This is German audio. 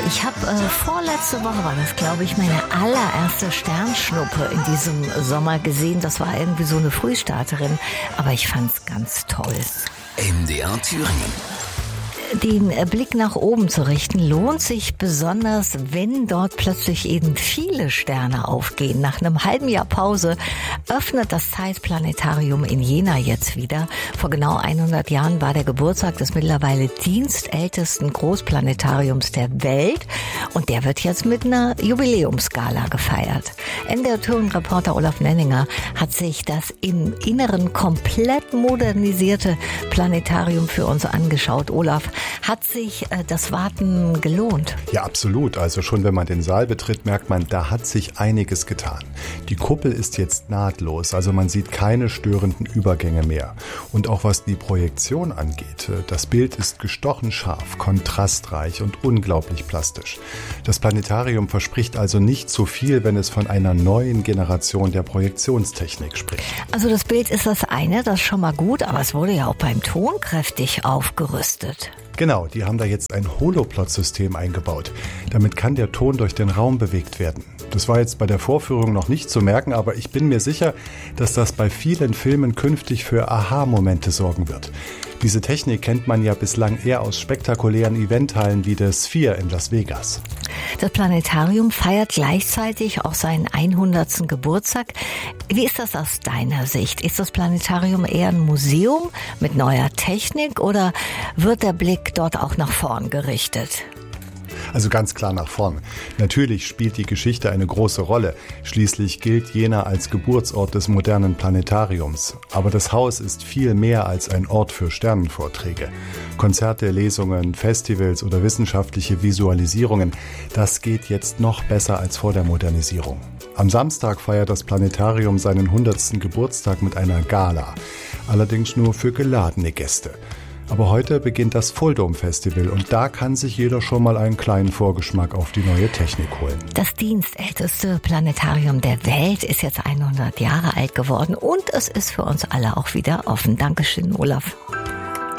Ich habe vorletzte Woche, war das glaube ich, meine allererste Sternschnuppe in diesem Sommer gesehen. Das war irgendwie so eine Frühstarterin, aber ich fand's ganz toll. MDR Thüringen. Den Blick nach oben zu richten lohnt sich besonders, wenn dort plötzlich eben viele Sterne aufgehen. Nach einem halben Jahr Pause öffnet das Zeitplanetarium in Jena jetzt wieder. Vor genau 100 Jahren war der Geburtstag des mittlerweile dienstältesten Großplanetariums der Welt und der wird jetzt mit einer Jubiläumsgala gefeiert. NDR Thüringen-Reporter Olaf Nenninger hat sich das im Inneren komplett modernisierte Planetarium für uns angeschaut. Olaf, hat sich das Warten gelohnt? Ja, absolut. Also schon wenn man den Saal betritt, merkt man, da hat sich einiges getan. Die Kuppel ist jetzt nahtlos, also man sieht keine störenden Übergänge mehr. Und auch was die Projektion angeht, das Bild ist gestochen scharf, kontrastreich und unglaublich plastisch. Das Planetarium verspricht also nicht zu viel, wenn es von einer neuen Generation der Projektionstechnik spricht. Also das Bild ist das eine, das ist schon mal gut, aber es wurde ja auch beim Ton kräftig aufgerüstet. Genau, die haben da jetzt ein Holoplot-System eingebaut. Damit kann der Ton durch den Raum bewegt werden. Das war jetzt bei der Vorführung noch nicht zu merken, aber ich bin mir sicher, dass das bei vielen Filmen künftig für Aha-Momente sorgen wird. Diese Technik kennt man ja bislang eher aus spektakulären Eventhallen wie der Sphere in Las Vegas. Das Planetarium feiert gleichzeitig auch seinen 100. Geburtstag. Wie ist das aus deiner Sicht? Ist das Planetarium eher ein Museum mit neuer Technik oder wird der Blick dort auch nach vorn gerichtet? Also ganz klar nach vorn. Natürlich spielt die Geschichte eine große Rolle. Schließlich gilt Jena als Geburtsort des modernen Planetariums. Aber das Haus ist viel mehr als ein Ort für Sternenvorträge. Konzerte, Lesungen, Festivals oder wissenschaftliche Visualisierungen, das geht jetzt noch besser als vor der Modernisierung. Am Samstag feiert das Planetarium seinen 100. Geburtstag mit einer Gala. Allerdings nur für geladene Gäste. Aber heute beginnt das Fulldom-Festival und da kann sich jeder schon mal einen kleinen Vorgeschmack auf die neue Technik holen. Das dienstälteste Planetarium der Welt ist jetzt 100 Jahre alt geworden und es ist für uns alle auch wieder offen. Dankeschön, Olaf.